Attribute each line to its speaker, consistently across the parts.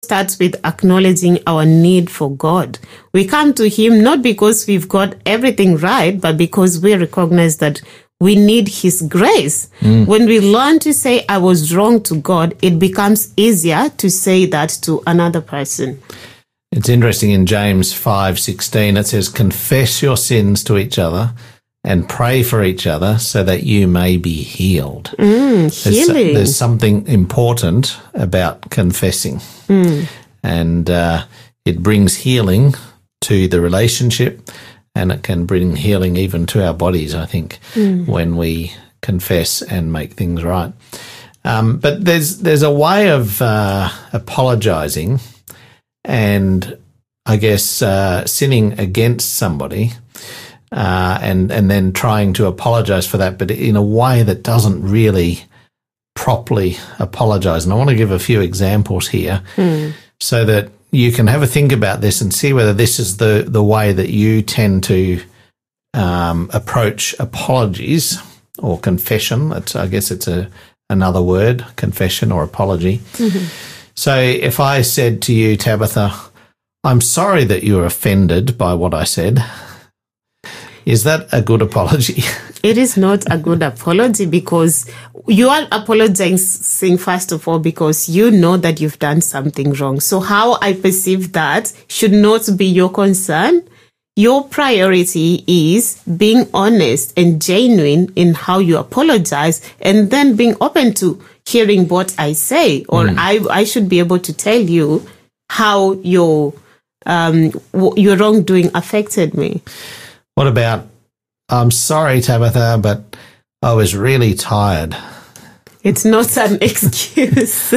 Speaker 1: starts with acknowledging our need for God. We come to Him not because we've got everything right, but because we recognize that we need His grace. When we learn to say, I was wrong to God, it becomes easier to say that to another person.
Speaker 2: It's interesting in James 5:16, it says, confess your sins to each other and pray for each other so that you may be healed.
Speaker 1: Healing.
Speaker 2: There's something important about confessing. And it brings healing to the relationship, and it can bring healing even to our bodies, I think, when we confess and make things right. But there's a way of apologising and, I guess, sinning against somebody and then trying to apologise for that, but in a way that doesn't really properly apologise. And I want to give a few examples here so that you can have a think about this and see whether this is the way that you tend to approach apologies or confession. I guess it's another word, confession or apology. So if I said to you, Tabitha, I'm sorry that you were offended by what I said, is that a good apology?
Speaker 1: It is not a good apology, because you are apologizing, first of all, because you know that you've done something wrong. So how I perceive that should not be your concern. Your priority is being honest and genuine in how you apologize, and then being open to hearing what I say, or I should be able to tell you how your wrongdoing affected me.
Speaker 2: What about, I'm sorry, Tabitha, but I was really tired?
Speaker 1: It's not an excuse.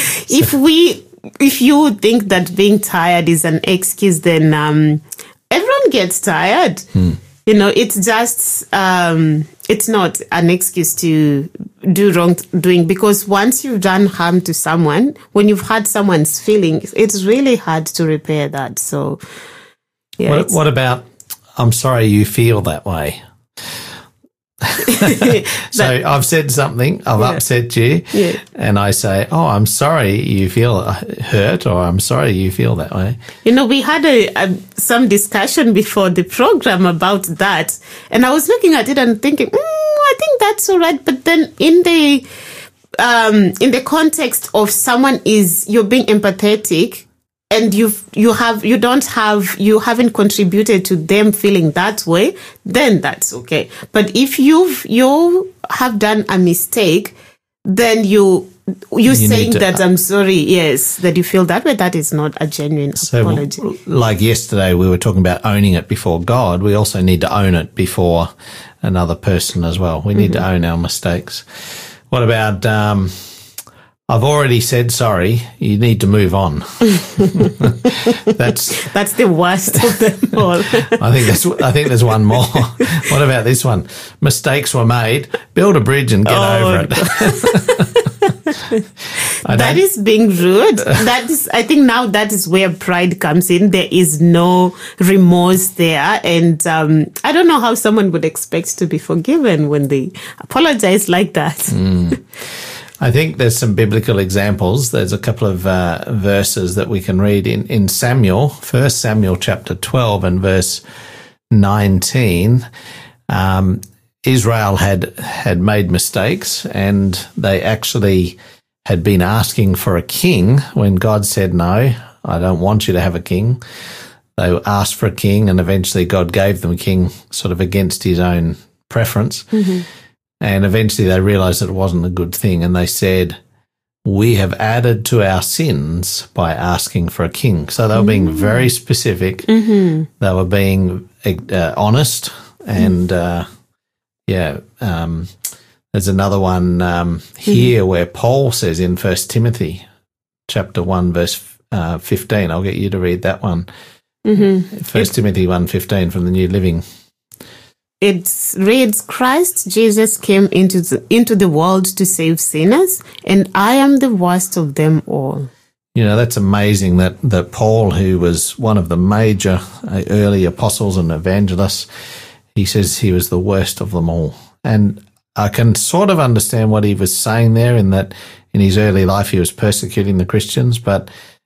Speaker 1: If you think that being tired is an excuse, then everyone gets tired. You know, it's just, it's not an excuse to do wrongdoing, because once you've done harm to someone, when you've hurt someone's feelings, it's really hard to repair that. So, yeah.
Speaker 2: What about, I'm sorry you feel that way? So I've said something, I've upset you, and I say, oh, I'm sorry you feel hurt, or I'm sorry you feel that way.
Speaker 1: You know, we had some discussion before the program about that, and I was looking at it and thinking, I think that's all right. But then in the context of you're being empathetic, and you haven't contributed to them feeling that way, then that's okay. But if you have done a mistake, then you're saying that I'm sorry, yes, that you feel that way, that is not a genuine apology.
Speaker 2: Like yesterday, we were talking about owning it before God. We also need to own it before another person as well. We need to own our mistakes. What about, I've already said sorry, you need to move on. That's
Speaker 1: the worst of them all.
Speaker 2: I think there's one more. What about this one? Mistakes were made, build a bridge and get over it.
Speaker 1: That is being rude. I think now that is where pride comes in. There is no remorse there. And I don't know how someone would expect to be forgiven when they apologize like that.
Speaker 2: I think there's some biblical examples. There's a couple of verses that we can read in Samuel, 1 Samuel chapter 12 and verse 19. Israel had made mistakes, and they actually had been asking for a king when God said, no, I don't want you to have a king. They asked for a king, and eventually God gave them a king sort of against his own preference. And eventually they realized that it wasn't a good thing, and they said, we have added to our sins by asking for a king. So they were being very specific. They were being honest. And, there's another one here where Paul says in 1 Timothy chapter 1, verse 15. I'll get you to read that one. 1 Timothy 1:15 from the New Living.
Speaker 1: It reads, Christ Jesus came into the world to save sinners, and I am the worst of them all.
Speaker 2: You know, that's amazing that Paul, who was one of the major early apostles and evangelists, he says he was the worst of them all. And I can sort of understand what he was saying there, in that in his early life he was persecuting the Christians, but